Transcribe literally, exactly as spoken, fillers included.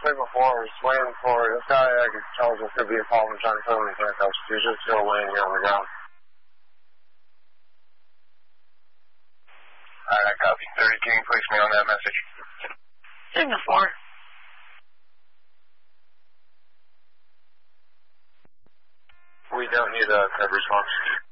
Signal four is waiting for this guy. I can tell us there could be a problem trying to tell him anything else. He's just still laying here on the ground. Alright, copy. thirty, can you place me on that message? Signal four. We don't need a cover response.